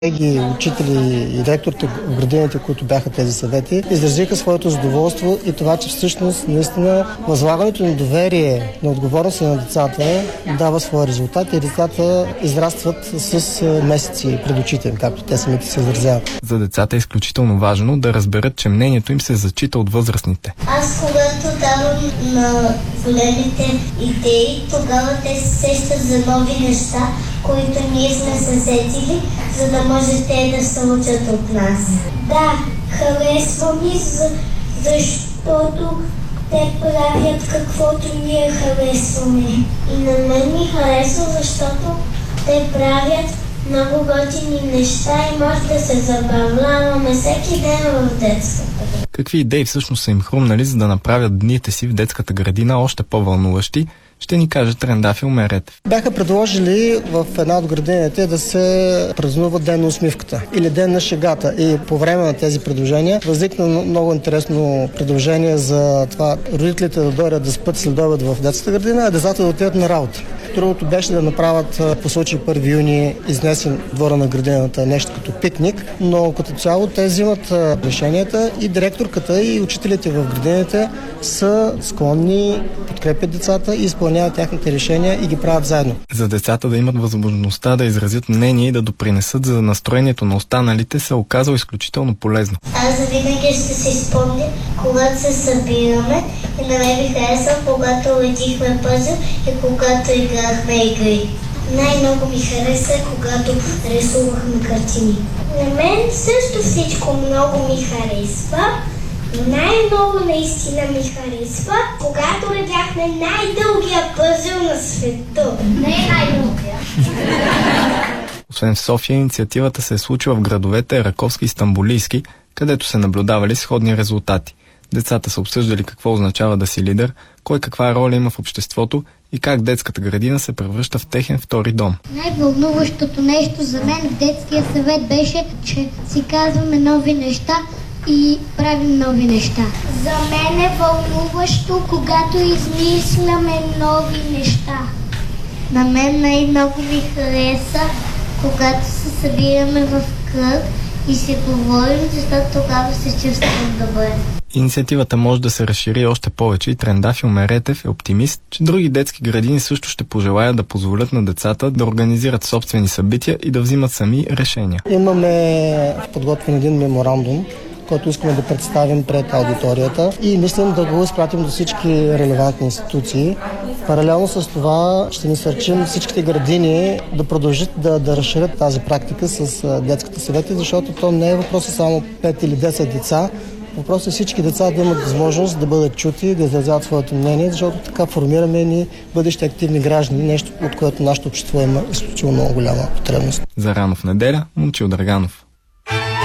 Колеги, учители и директорите в градините, които бяха тези съвети, изразиха своето задоволство и това, че всъщност наистина възлагането на доверие на отговорност на децата дава своя резултат и децата израстват с месеци пред очите им, както те самите се изразяват. За децата е изключително важно да разберат, че мнението им се зачита от възрастните. Аз когато давам на големите идеи, тогава те се сещат за нови неща, които ние сме се сетили, за да може те да се учат от нас. Да, харесва ми, защото те правят каквото ние харесваме. И на мен ми харесва, защото те правят много готини неща и може да се забавляваме всеки ден в детската. Какви идеи всъщност са им хрумнали, за да направят дните си в детската градина още по-вълнуващи, ще ни каже Трендафил Меретев. Бяха предложили в една от градините да се празнува Ден на усмивката или Ден на шегата. И по време на тези предложения възникна много интересно предложение за това родителите да дойдат да спят след обед в детската градина, а децата да отидат на работа. Другото беше да направят по случай 1 юни изнесен двора на градината нещо като пикник, но като цяло те взимат решенията и директорката и учителите в градините са склонни, подкрепят децата и изпълняват тяхните решения и ги правят заедно. За децата да имат възможността да изразят мнение и да допринесат за настроението на останалите се оказало изключително полезно. Аз винаги ще си спомня, когато се събираме и на мен ми харесва, когато летихме пъзел и когато играхме игри. Най-много ми хареса, когато рисувахме картини. На мен също всичко много ми харесва. Най-много наистина ми харесва, когато видяхме най-дългия пъзел на света. Не най-дългия. Освен в София, инициативата се е случила в градовете Раковски и Стамболийски, където се наблюдавали сходни резултати. Децата са обсъждали какво означава да си лидер, кой каква роля има в обществото и как детската градина се превръща в техен втори дом. Най-вълнуващото нещо за мен в детския съвет беше, че си казваме нови неща и правим нови неща. За мен е вълнуващо, когато измисляме нови неща. На мен най-много ми хареса, когато се събираме в кръг и си говорим, защото тогава се чувствам добре. Инициативата може да се разшири още повече и Трендафил Меретев е оптимист, че други детски градини също ще пожелаят да позволят на децата да организират собствени събития и да взимат сами решения. Имаме подготвен един меморандум, който искаме да представим пред аудиторията и мислим да го изпратим до всички релевантни институции. Паралелно с това ще насърчим всичките градини да продължат да разширят тази практика с детските съвети, защото то не е въпросът само 5 или 10 деца. Въпросът е всички деца да имат възможност да бъдат чути, да изразяват своето мнение, защото така формираме ни бъдещи активни граждани, нещо от което нашето общество има изключително голяма потребност. За Рано в неделя, Момчил Драганов.